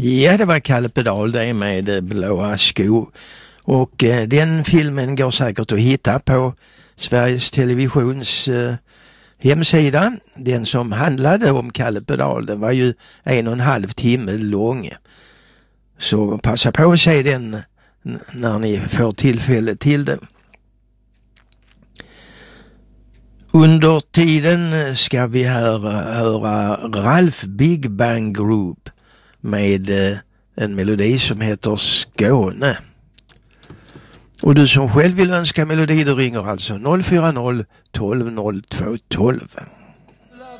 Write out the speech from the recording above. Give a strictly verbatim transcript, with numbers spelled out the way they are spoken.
Ja, det var Kalle Pedal det med Blåa skor. Och eh, den filmen går säkert att hitta på Sveriges Televisions eh, hemsida. Den som handlade om Kalle Pedal, den var ju en och en halv timme lång. Så passa på att se den n- när ni får tillfälle till det. Under tiden ska vi höra, höra Ralf Big Bang Group med eh, en melodi som heter Skåne. Och du som själv vill önska melodi, du ringer alltså noll fyra noll tolv noll två tolv.